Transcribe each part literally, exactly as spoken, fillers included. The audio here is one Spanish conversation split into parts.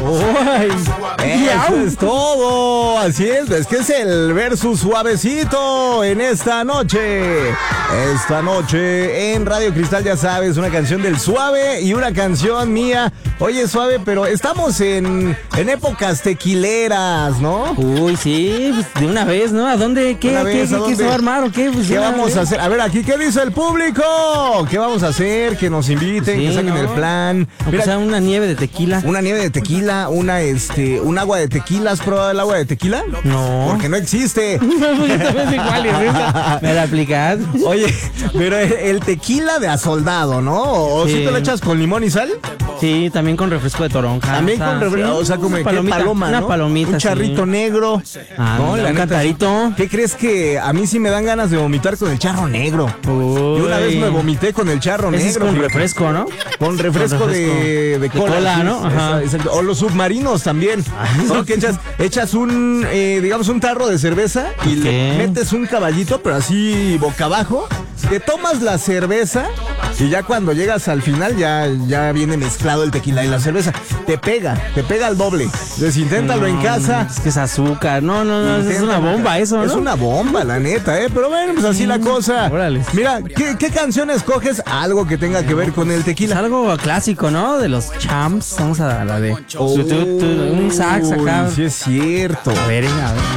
Uy, eso es todo. Así es, es que es el versus suavecito en esta noche. Esta noche en Radio Cristal, ya sabes, una canción del Suave y una canción mía. Oye, Suave, pero estamos en, en épocas tequileras, ¿no? Uy, sí, pues de una vez, ¿no? ¿A dónde? ¿Qué, Una vez, ¿qué, ¿a qué, dónde? qué se va a armar o qué? Pues ¿Qué una vamos vez. a hacer? A ver, aquí, ¿qué dice el público? ¿Qué vamos a hacer? Que nos inviten, Sí, que saquen ¿no? el plan. Aunque Mira, sea una nieve de tequila. una nieve de tequila, una, este, un agua de tequila. ¿Has probado el agua de tequila? No. Porque no existe. Yo también sé cuál es esa. ¿Me la aplicas? Oye, pero el, el tequila de a soldado, ¿no? ¿O si Sí. te lo echas con limón y sal? Sí, también con refresco de toronja. También o sea, con refresco, sí, o sea, como una ¿qué? palomita, Paloma, una ¿no? palomita, Un charrito sí. negro. Ah, ¿no? mira, La un neta, cantarito. ¿Qué crees que a mí sí me dan ganas de vomitar con el charro negro? Uy. Yo una vez me vomité con el charro Ese es negro. con fíjate. refresco, ¿no? Con refresco, Con de, de refresco. cola, De cola, sí, ¿no? Ajá. esa- esa- o los submarinos también. ¿No? Que echas, echas un, eh, digamos, un tarro de cerveza y Ok. le metes un caballito, pero así boca abajo. Te tomas la cerveza y ya cuando llegas al final ya, ya viene mezclado el tequila y la cerveza. Te pega, te pega al doble. Entonces inténtalo en casa. Es que es azúcar. No, no, no, es una Inténtalo. bomba eso, ¿no? Es una bomba, la neta, ¿eh? Pero bueno, pues así la cosa. Órale. Mira, ¿qué, qué canción escoges? Algo que tenga que ver con el Es tequila. algo clásico, ¿no? De los champs. Vamos a la de... Oh, tu, tu, tu, un sax acá. Uy, sí es cierto. A ver, a ver.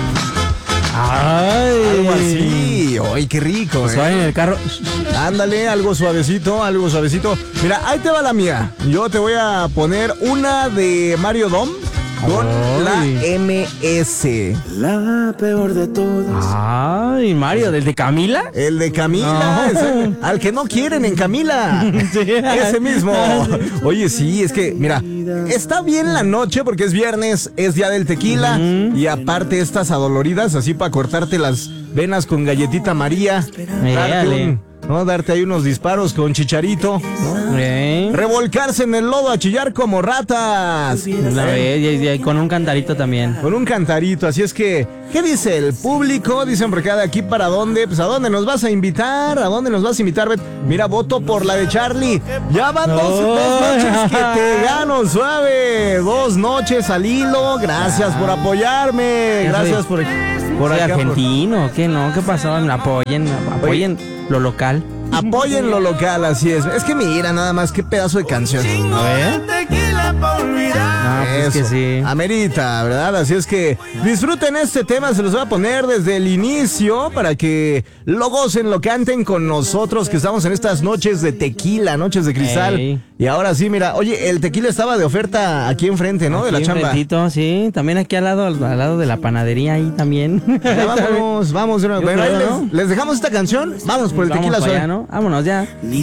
Ay. Algo así. Ay, qué rico, Pues eh. vayan en el carro. Ándale, algo suavecito, algo suavecito. Mira, ahí te va la mía. Yo te voy a poner una de Mario Dom con Ay. la M S. La peor de todas. Ay, Mario, ¿del de Camila? El de Camila, No. ese- al que no quieren en Camila. Sí. Ese mismo. Oye, sí, es que, mira, está bien la noche porque es viernes, es día del tequila. Y aparte estas adoloridas, así para cortarte las venas con galletita María. Darte, Éale. un- ¿no? Darte ahí unos disparos con chicharito. ¿no? ¿Eh? Revolcarse en el lodo a chillar como ratas. La vez, y, y con un cantarito también. Con un cantarito, así es que, ¿qué dice el público? Dicen por acá, de aquí para dónde, pues a dónde nos vas a invitar, a dónde nos vas a invitar, Bet? Mira, voto por la de Charlie. Ya van dos, Oh. dos noches que te gano, Suave. Dos noches al hilo, gracias por apoyarme, Ya gracias por, por ¿Soy acá. por- argentino? ¿Qué no? ¿Qué pasó? Apoyen, apoyen lo local. Apoyen lo local, así es. Es que mira, nada más, qué pedazo de canción. A ver. Tequila pa' olvidar. Ah, pues que Eso, sí. amerita, ¿verdad? Así es que disfruten este tema, se los voy a poner desde el inicio para que lo gocen, lo canten con nosotros, que estamos en estas noches de tequila, noches de cristal. Ey. Y ahora sí, mira, oye, el tequila estaba de oferta aquí enfrente, ¿no? de la Aquí chamba. enfrentito, sí. También aquí al lado, al, al lado de la panadería ahí también. Ya vámonos, vamos. de una- Yo Bueno, ahí creo, les, ¿no? les dejamos esta canción. Vamos por el Vamos tequila para suave. allá, ¿no? Vámonos ya. Ni